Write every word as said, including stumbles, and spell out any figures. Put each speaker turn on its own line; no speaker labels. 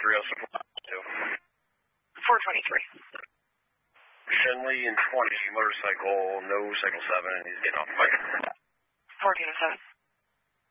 three oh seven two.
four twenty-three.
Shenley and twenty, motorcycle, no cycle seven, and he's getting off the bike.
fourteen oh seven.